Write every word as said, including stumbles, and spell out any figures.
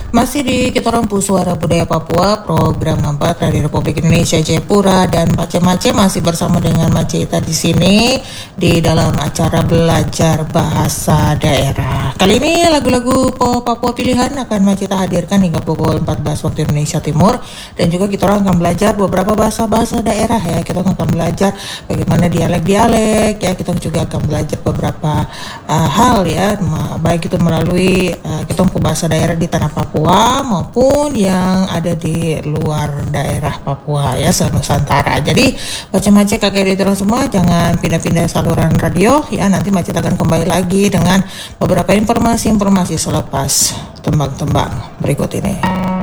Masih di kita Rampu Suara Budaya Papua, program empat dari Republik Indonesia Jayapura, dan Mace-Mace masih bersama dengan Macita di sini di dalam acara belajar bahasa daerah. Kali ini lagu-lagu pop Papua pilihan akan Macita hadirkan hingga pukul empat belas waktu Indonesia Timur, dan juga kita orang akan belajar beberapa bahasa-bahasa daerah ya. Kita akan belajar bagaimana dialek-dialek ya. Kita juga akan belajar beberapa uh, hal ya, baik itu melalui uh, kita bahasa daerah di tanah Papua maupun yang ada di luar daerah Papua ya, se-Nusantara. Jadi Mace-Mace kakek itu semua jangan pindah-pindah saluran radio ya. Nanti Macet akan kembali lagi dengan beberapa informasi-informasi selepas tembang-tembang berikut ini.